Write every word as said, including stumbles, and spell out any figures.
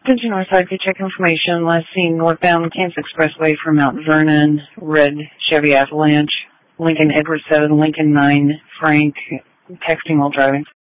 Attention Northside, good check information. Last seen northbound Kansas Expressway from Mount Vernon, red Chevy Avalanche, Lincoln Edward seven, Lincoln nine, Frank, texting while driving.